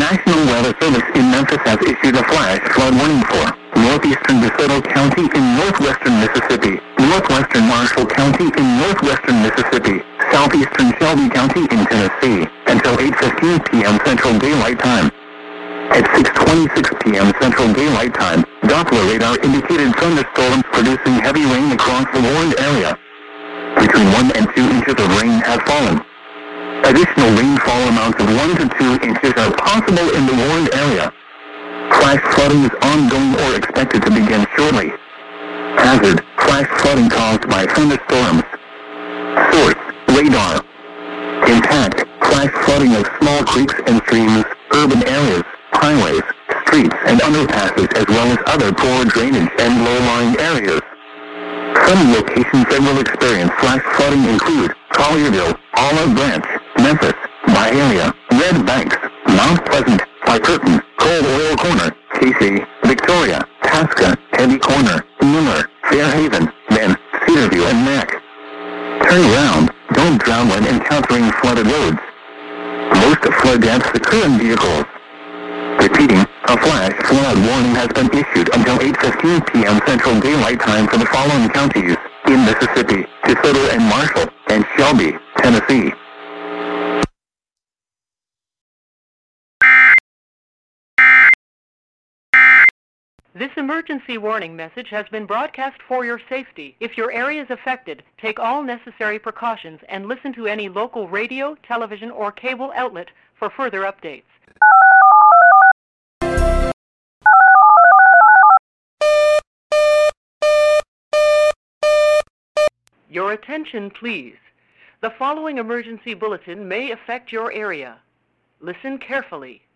National Weather Service in Memphis has issued a flash flood warning for northeastern DeSoto County in northwestern Mississippi, northwestern Marshall County in northwestern Mississippi, southeastern Shelby County in Tennessee, until 8:15 p.m. Central Daylight Time. At 6:26 p.m. Central Daylight Time, Doppler radar indicated thunderstorms producing heavy rain across the warned area. Between 1 and 2 inches of rain have fallen. Additional rainfall amounts of 1 to 2 inches are possible in the warned area. Flash flooding is ongoing or expected to begin shortly. Hazard: flash flooding caused by thunderstorms. Source: radar. Impact: flash flooding of small creeks and streams, urban areas, highways, streets and underpasses as well as other poor drainage and low-lying areas. Some locations that will experience flash flooding include Collierville, Olive Branch, Memphis, Byhalia, Red Banks, Mount Pleasant, Piperton, Cold Oil Corner, Casey, Victoria, Tasca, Eddy Corner, Miller, Fairhaven, Bend, Cedarview and Mack. Turn around, don't drown when encountering flooded roads. Most flood deaths occur in vehicles. Repeating, a flash flood warning has been issued until 8:15 p.m. Central Daylight Time for the following counties in Mississippi: DeSoto and Marshall, and Shelby, Tennessee. This emergency warning message has been broadcast for your safety. If your area is affected, take all necessary precautions and listen to any local radio, television, or cable outlet for further updates. Your attention, please. The following emergency bulletin may affect your area. Listen carefully.